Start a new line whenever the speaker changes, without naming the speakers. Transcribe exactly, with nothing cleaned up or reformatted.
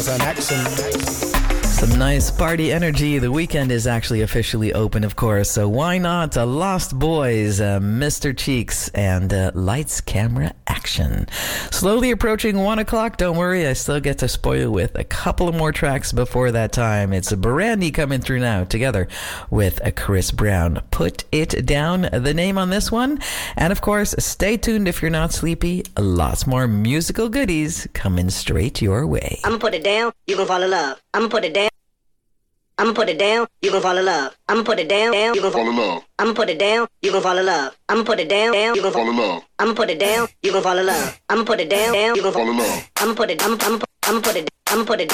was an accent.
Some nice party energy. The weekend is actually officially open, of course, so why not? Uh, Lost Boys, uh, Mister Cheeks, and uh, Lights, Camera, Action. Slowly approaching one o'clock. Don't worry, I still get to spoil with a couple of more tracks before that time. It's a Brandy coming through now, together with a Chris Brown. Put It Down, the name on this one. And of course, stay tuned if you're not sleepy. Lots more musical goodies coming straight your way.
I'ma put it down, you gon' fall in love. I'ma put it down. I'ma put it down, you gon' fall in love. I'ma put it down, down, you gon' fall in love. I'ma put it down, you gon' fall in love. I'ma put it down, down, you gon' fall in love. I'ma put it down, you gon' fall in love. I'ma put it down, down, you gon' fall in love. I'ma put it, I'ma, I'ma, I'ma put it, I'ma put it.